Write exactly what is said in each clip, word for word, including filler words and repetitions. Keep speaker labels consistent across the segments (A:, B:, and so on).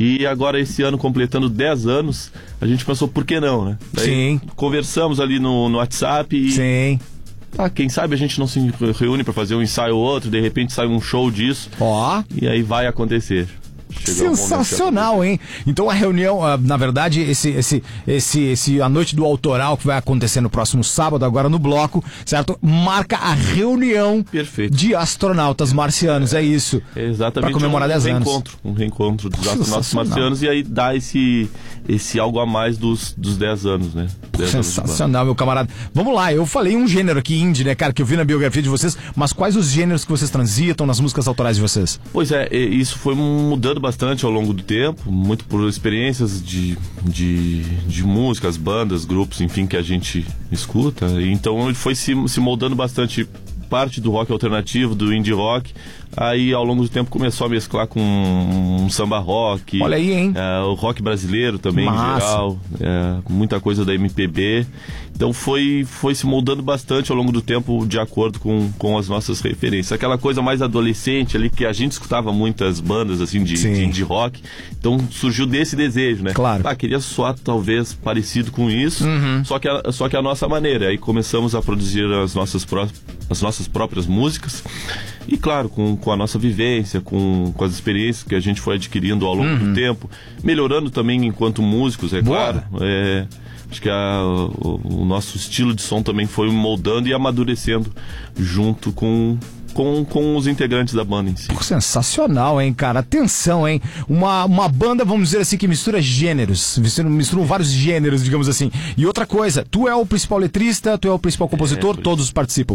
A: E agora esse ano, completando dez anos, a gente pensou, por que não, né? Daí
B: Sim.
A: Conversamos ali no, no WhatsApp e...
B: Sim.
A: Ah, quem sabe a gente não se reúne para fazer um ensaio ou outro, de repente sai um show disso.
B: Ó.
A: E aí vai acontecer. Chegou
B: Sensacional, hein? Então a reunião, na verdade, esse, esse, esse, esse, a noite do autoral que vai acontecer no próximo sábado, agora no bloco, certo? Marca a reunião
A: Perfeito.
B: de astronautas marcianos, é, é isso.
A: Exatamente.
B: Para comemorar
A: um
B: dez anos.
A: Reencontro, um reencontro dos astronautas marcianos e aí dá esse, esse algo a mais dos, dos dez anos, né? dez
B: Sensacional, meu camarada. Vamos lá, eu falei um gênero aqui, indie, né, cara, que eu vi na biografia de vocês, mas quais os gêneros que vocês transitam nas músicas autorais de vocês?
A: Pois é, isso foi mudando bastante ao longo do tempo, muito por experiências de, de, de músicas, bandas, grupos, enfim, que a gente escuta. Então ele foi se, se moldando bastante, parte do rock alternativo, do indie rock. Aí ao longo do tempo começou a mesclar com um samba rock.
B: Olha aí, hein?
A: É, o rock brasileiro também,
B: Massa.
A: em geral. É, muita coisa da M P B. Então foi, foi se moldando bastante ao longo do tempo de acordo com, com as nossas referências. Aquela coisa mais adolescente ali, que a gente escutava muitas bandas assim de, de, de rock. Então surgiu desse desejo, né?
B: Claro.
A: Ah, queria soar talvez parecido com isso,
B: uhum.
A: só, que a, só que a nossa maneira. Aí começamos a produzir as nossas, pró as nossas próprias músicas. E claro, com, com a nossa vivência, com, com as experiências que a gente foi adquirindo ao longo
B: uhum.
A: do tempo, melhorando também enquanto músicos, é
B: Boa.
A: claro. É, acho que a, o, o nosso estilo de som também foi moldando e amadurecendo junto com, com, com os integrantes da banda em si.
B: Pô, sensacional, hein, cara? Atenção, hein? Uma, uma banda, vamos dizer assim, que mistura gêneros, mistura, mistura vários gêneros, digamos assim. E outra coisa, tu é o principal letrista, tu é o principal compositor, é, todos participam.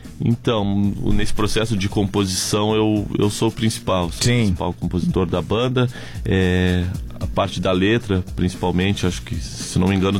A: Então, nesse processo de composição eu, eu sou o principal, sou
B: Sim.
A: o principal compositor da banda. É, a parte da letra, principalmente, acho que, se não me engano,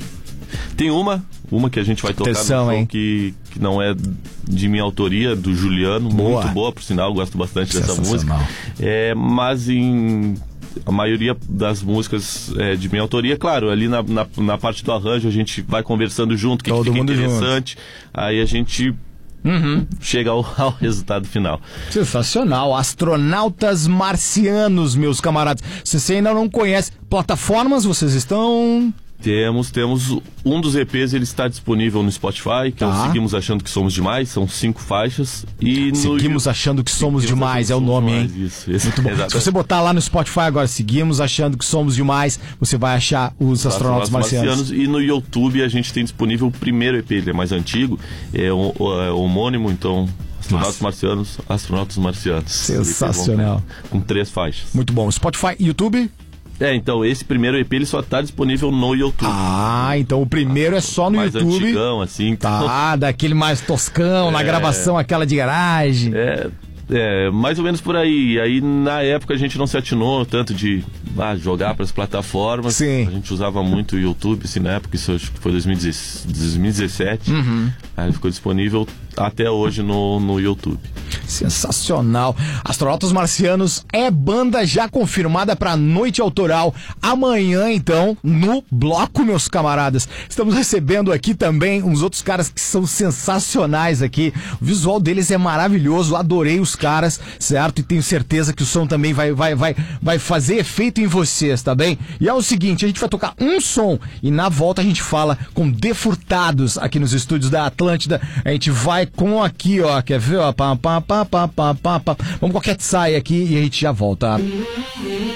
A: tem uma, uma que a gente vai tocar
B: Atenção,
A: no show
B: hein?
A: que, que não é de minha autoria, do Juliano,
B: boa.
A: Muito boa, por sinal, gosto bastante dessa música. É, mas em... a maioria das músicas é, de minha autoria, claro, ali na, na, na parte do arranjo a gente vai conversando junto, que, que fica interessante, junto. Aí a gente uhum. chega ao, ao resultado final.
B: Sensacional, Astronautas Marcianos, meus camaradas. Se você ainda não conhece, plataformas vocês estão...
A: Temos, temos um dos E Ps, ele está disponível no Spotify, que tá. é o Seguimos Achando Que Somos Demais, são cinco faixas. E
B: Seguimos no... Achando Que Somos Seguimos Demais, é o nome, hein?
A: Isso, isso.
B: Muito bom.
A: Exatamente.
B: Se você botar lá no Spotify agora, Seguimos Achando Que Somos Demais, você vai achar os Astronautas Marcianos. Marcianos.
A: E no YouTube a gente tem disponível o primeiro E P, ele é mais antigo, é, o, é homônimo, então... Astronautas Nossa. Marcianos, Astronautas Marcianos.
B: Sensacional.
A: Com três faixas.
B: Muito bom. Spotify, YouTube...
A: É, então esse primeiro E P ele só tá disponível no YouTube.
B: Ah, então o primeiro ah, é só no
A: mais
B: YouTube.
A: Mais antigão, assim. Então...
B: Tá, daquele mais toscão, é... na gravação aquela de garagem.
A: É, é, mais ou menos por aí. E aí na época a gente não se atinou tanto de ah, jogar para as plataformas.
B: Sim.
A: A gente usava muito o YouTube, assim, na época, isso acho que foi dois mil e dezessete.
B: Uhum.
A: Aí ficou disponível até hoje no, no YouTube.
B: Sensacional. Astronautas Marcianos é banda já confirmada para noite autoral. Amanhã, então, no bloco, meus camaradas. Estamos recebendo aqui também uns outros caras que são sensacionais aqui. O visual deles é maravilhoso. Adorei os caras, certo? E tenho certeza que o som também vai, vai, vai, vai fazer efeito em vocês, tá bem? E é o seguinte, a gente vai tocar um som e na volta a gente fala com Defurtados aqui nos estúdios da Atlântida. A gente vai com aqui, ó, quer ver, ó, pá, pá, pá, pá, pá, pá, pá. Vamos com a Cat Sai aqui e a gente já volta.